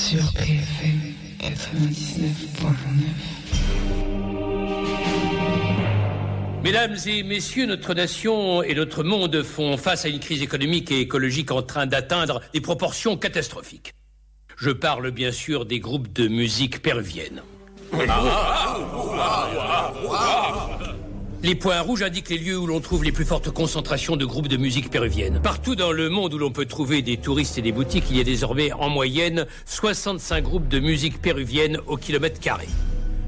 sur BFM 99.9. Mesdames et messieurs, notre nation et notre monde font face à une crise économique et écologique en train d'atteindre des proportions catastrophiques. Je parle bien sûr des groupes de musique péruvienne. Les points rouges indiquent les lieux où l'on trouve les plus fortes concentrations de groupes de musique péruvienne. Partout dans le monde où l'on peut trouver des touristes et des boutiques, il y a désormais en moyenne 65 groupes de musique péruvienne au kilomètre carré. Général ?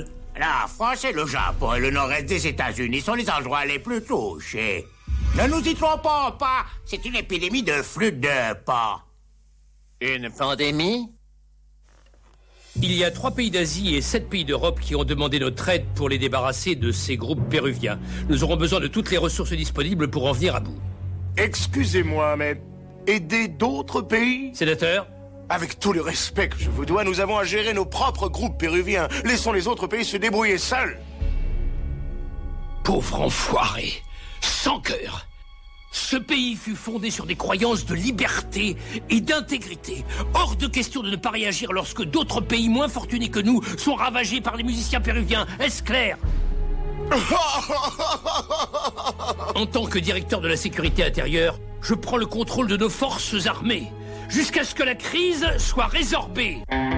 La France et le Japon et le nord-est des États-Unis sont les endroits les plus touchés. Ne nous y trompons pas, c'est une épidémie de flûte de Pan. Une pandémie ? Il y a 3 pays d'Asie et 7 pays d'Europe qui ont demandé notre aide pour les débarrasser de ces groupes péruviens. Nous aurons besoin de toutes les ressources disponibles pour en venir à bout. Excusez-moi, mais aider d'autres pays ? Sénateur ? Avec tout le respect que je vous dois, nous avons à gérer nos propres groupes péruviens. Laissons les autres pays se débrouiller seuls. Pauvre enfoiré, sans cœur. Ce pays fut fondé sur des croyances de liberté et d'intégrité. Hors de question de ne pas réagir lorsque d'autres pays moins fortunés que nous sont ravagés par les musiciens péruviens. Est-ce clair ? En tant que directeur de la sécurité intérieure, je prends le contrôle de nos forces armées jusqu'à ce que la crise soit résorbée.